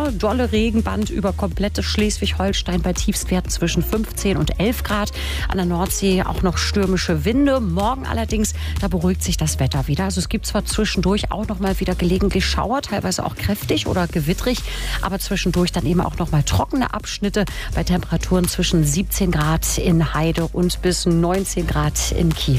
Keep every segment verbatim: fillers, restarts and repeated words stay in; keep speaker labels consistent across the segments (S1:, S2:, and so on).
S1: Wetter, dolle Regenband über komplette Schleswig-Holstein bei Tiefstwerten zwischen fünfzehn und elf Grad. An der Nordsee auch noch stürmische Winde. Morgen allerdings, da beruhigt sich das Wetter wieder. Also es gibt zwar zwischendurch auch noch mal wieder gelegentlich Schauer, teilweise auch kräftig oder gewittrig, aber zwischendurch dann eben auch noch mal trockene Abschnitte bei Temperaturen zwischen siebzehn Grad in Heide und bis neunzehn Grad in Kiel.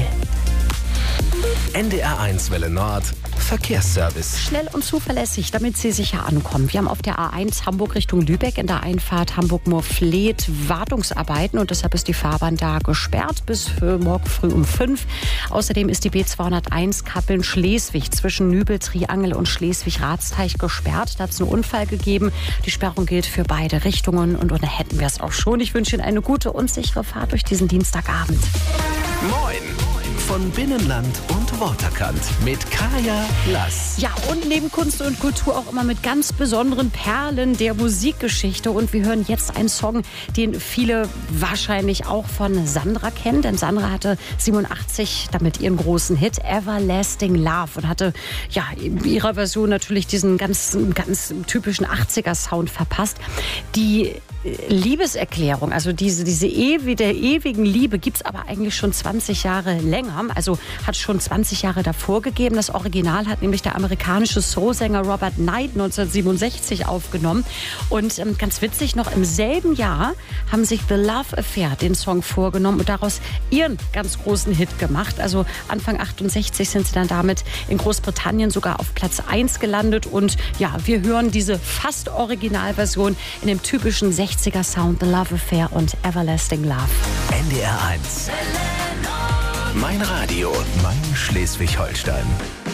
S2: N D R eins Welle Nord, Verkehrsservice.
S1: Schnell und zuverlässig, damit Sie sicher ankommen. Wir haben auf der A eins Hamburg Richtung Lübeck in der Einfahrt Hamburg-Moorfleet Wartungsarbeiten und deshalb ist die Fahrbahn da gesperrt bis für morgen früh um fünf. Außerdem ist die B zweihunderteins Kappeln-Schleswig zwischen Nübel-Triangel und Schleswig-Ratsteich gesperrt. Da hat es einen Unfall gegeben. Die Sperrung gilt für beide Richtungen und, und da hätten wir es auch schon. Ich wünsche Ihnen eine gute und sichere Fahrt durch diesen Dienstagabend.
S2: Moin! Von Binnenland und Waterkant mit Kaya Lass.
S1: Ja, und neben Kunst und Kultur auch immer mit ganz besonderen Perlen der Musikgeschichte. Und wir hören jetzt einen Song, den viele wahrscheinlich auch von Sandra kennen. Denn Sandra hatte siebenundachtzig damit ihren großen Hit Everlasting Love und hatte ja in ihrer Version natürlich diesen ganz, ganz typischen achtziger-Sound verpasst. Die Liebeserklärung, also diese, diese Ewi, der ewigen Liebe, gibt es aber eigentlich schon zwanzig Jahre länger. Also hat schon zwanzig Jahre davor gegeben. Das Original hat nämlich der amerikanische Soulsänger Robert Knight neunzehnhundertsiebenundsechzig aufgenommen. Und ähm, ganz witzig, noch im selben Jahr haben sich The Love Affair den Song vorgenommen und daraus ihren ganz großen Hit gemacht. Also Anfang achtundsechzig sind sie dann damit in Großbritannien sogar auf Platz eins gelandet. Und ja, wir hören diese fast Originalversion in dem typischen sechziger-Sound The Love Affair und Everlasting Love.
S2: N D R eins. Mein Radio, mein Schleswig-Holstein.